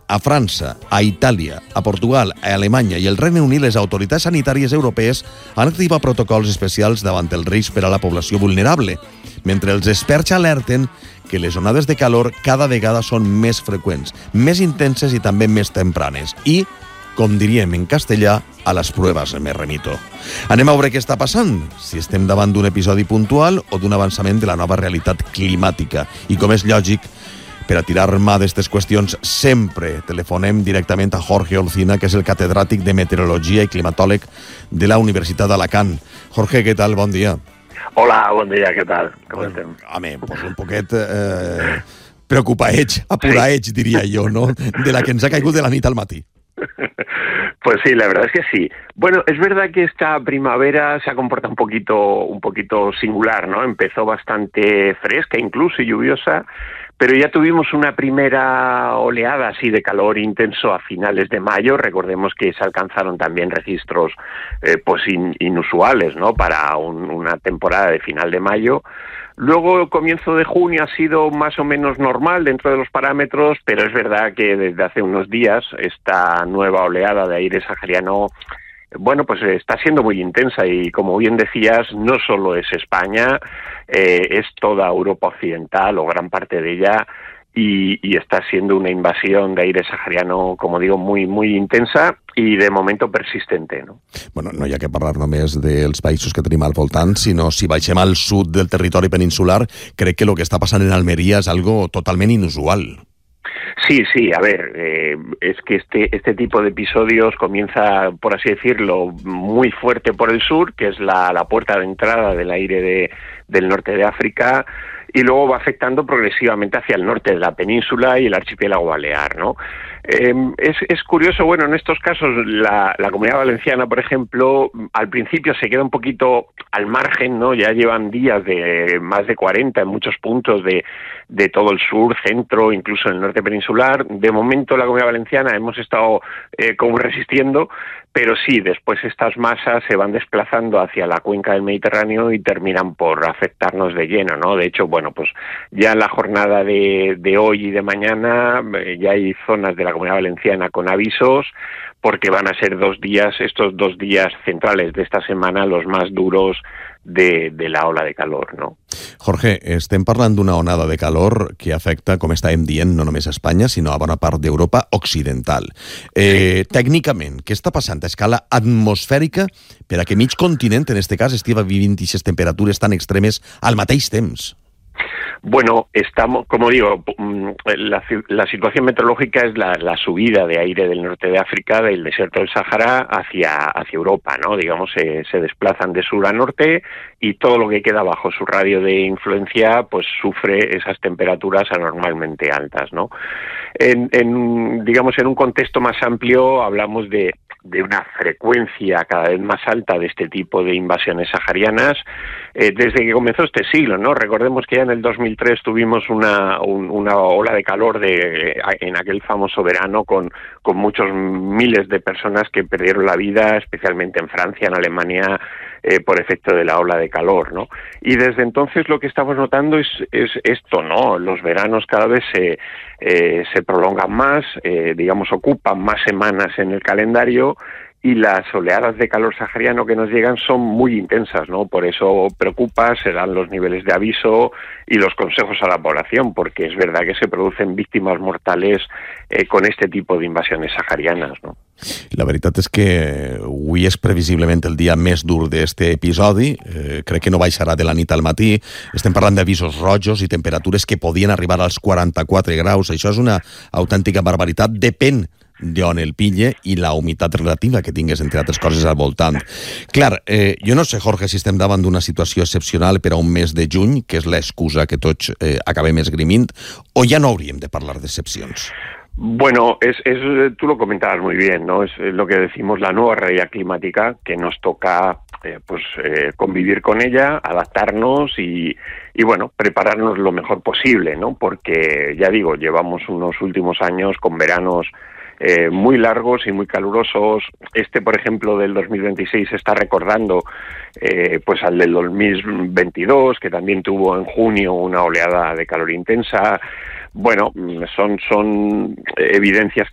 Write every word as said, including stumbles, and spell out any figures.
A França, a Itàlia, a Portugal, a Alemanya i el Regne Unit, les autoritats sanitàries europees han activat protocols especials davant el risc per a la població vulnerable, mentre els experts alerten que les onades de calor cada vegada són més freqüents, més intenses i també més tempranes. I, com diríem en castellà, a les proves me remito. Anem a veure què està passant, si estem davant d'un episodi puntual o d'un avançament de la nova realitat climàtica. I com és lògic, per a tirar mà d'aquestes qüestions, sempre telefonem directament a Jorge Olcina, que és el catedràtic de Meteorologia i climatòleg de la Universitat d'Alacant. Jorge, què tal? Bon dia. Hola, bon dia, què tal? Com estem? Home, pues un poquet eh, preocupaets, apuraets, diria jo, ¿no? De la que ens ha caigut de la nit al matí. Pues sí, la verdad es que sí. Bueno, es verdad que esta primavera se ha comportado un poquito, un poquito singular, ¿no? Empezó bastante fresca, incluso y lluviosa, pero ya tuvimos una primera oleada así de calor intenso a finales de mayo. Recordemos que se alcanzaron también registros eh, pues in, inusuales, ¿no? Para un, una temporada de final de mayo. Luego, el comienzo de junio ha sido más o menos normal dentro de los parámetros, pero es verdad que desde hace unos días esta nueva oleada de aire sahariano, bueno, pues está siendo muy intensa y, como bien decías, no solo es España, eh, es toda Europa Occidental o gran parte de ella, y, y está siendo una invasión de aire sahariano, como digo, muy, muy intensa i de moment persistente, no? Bueno, no hi ha que parlar només dels països que tenim al voltant, sinó si baixem al sud del territori peninsular, crec que el que està passant en Almeria és algo totalment inusual. Sí, sí, a ver, eh, es que este, este tipo de episodios comienza, por así decirlo, muy fuerte por el sur, que es la, la puerta de entrada del aire de, del norte de África, y luego va afectando progresivamente hacia el norte de la península y el archipiélago balear, ¿no? Eh, es, es curioso, bueno, en estos casos la, la Comunidad Valenciana, por ejemplo, al principio se queda un poquito al margen, ¿no? Ya llevan días de más de cuarenta en muchos puntos de, de todo el sur, centro, incluso en el norte peninsular. De momento la Comunidad Valenciana hemos estado eh, como resistiendo, pero sí, después estas masas se van desplazando hacia la cuenca del Mediterráneo y terminan por afectarnos de lleno, ¿no? De hecho, bueno, pues ya en la jornada de, de hoy y de mañana eh, ya hay zonas de la Comunidad Valenciana con avisos, porque van a ser dos días, estos dos días centrales de esta semana, los más duros de, de la ola de calor, no? Jorge, estem parlant d'una onada de calor que afecta, com estàvem dient, no només a Espanya, sinó a bona part d'Europa occidental. Eh, tècnicament, què està passant a escala atmosfèrica per a que mig continent, en este cas, estigui vivint aquestes temperatures tan extremes al mateix temps? Bueno, estamos, como digo, la, la situación meteorológica es la, la subida de aire del norte de África, del desierto del Sahara, hacia, hacia Europa, ¿no? Digamos, se, se desplazan de sur a norte y todo lo que queda bajo su radio de influencia, pues sufre esas temperaturas anormalmente altas, ¿no? En, en, digamos, en un contexto más amplio hablamos de de una frecuencia cada vez más alta de este tipo de invasiones saharianas eh, desde que comenzó este siglo, ¿no? Recordemos que ya en el dos mil tres tuvimos una, un, una ola de calor de, en aquel famoso verano con, con muchos miles de personas que perdieron la vida, especialmente en Francia, en Alemania, eh, por efecto de la ola de calor, ¿no? Y desde entonces lo que estamos notando es, es esto, ¿no? Los veranos cada vez se, eh, se prolongan más, eh, digamos, ocupan más semanas en el calendario, y las oleadas de calor sahariano que nos llegan son muy intensas, ¿no? Por eso preocupa, se dan los niveles de aviso y los consejos a la población, porque es verdad que se producen víctimes mortales eh, con este tipo de invasiones saharianas, ¿no? La veritat és que avui és previsiblement el dia més dur d'aquest episodi. Eh, crec que no baixarà de la nit al matí. Estem parlant d'avisos rojos i temperatures que podien arribar als quaranta-quatre graus. Això és una autèntica barbaritat. Depèn d'on el pille i la humitat relativa que tingues, entre altres coses, al voltant. Clar, eh, jo no sé, Jorge, si estem davant d'una situació excepcional per a un mes de juny, que és l'excusa que tots eh, acabem esgrimint, o ja no hauríem de parlar d'excepcions? Bueno, es, es, tú lo comentabas muy bien, ¿no? Es lo que decimos, la nueva realidad climática, que nos toca eh, pues eh, convivir con ella, adaptarnos y, y, bueno, prepararnos lo mejor posible, ¿no? Porque, ya digo, llevamos unos últimos años con veranos Eh, muy largos y muy calurosos. Este, por ejemplo, del dos mil veintiséis se está recordando eh, pues al del dos mil veintidós, que también tuvo en junio una oleada de calor intensa. Bueno, son, son evidencias